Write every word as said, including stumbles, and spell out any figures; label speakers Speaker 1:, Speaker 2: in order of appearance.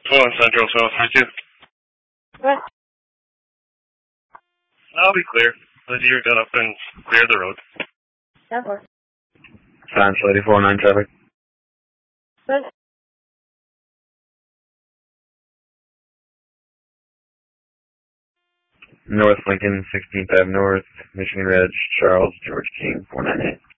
Speaker 1: twelve Central, seven three two.
Speaker 2: What?
Speaker 1: I'll be clear. The deer got up and cleared the road.
Speaker 2: That works.
Speaker 3: Central eighty-four nine traffic.
Speaker 2: What?
Speaker 3: North Lincoln, sixteenth Avenue North, Michigan Ridge, Charles, George King, four nine eight.